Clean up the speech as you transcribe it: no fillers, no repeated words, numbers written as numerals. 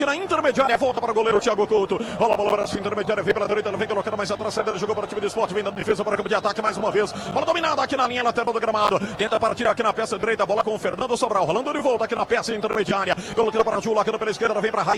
na intermediária, volta para o goleiro Thiago Couto. Rola a bola para a intermediária, vem pela direita, ele vem colocando mais atrás, saída, jogou para o time do Sport, vem da defesa para o campo de ataque mais uma vez. Bola dominada aqui na linha lateral do gramado. Tenta partir aqui na peça direita, bola com o Fernando Sobral, rolando de volta aqui na peça intermediária. Colocando para a Ju, lacando pela esquerda, vem para a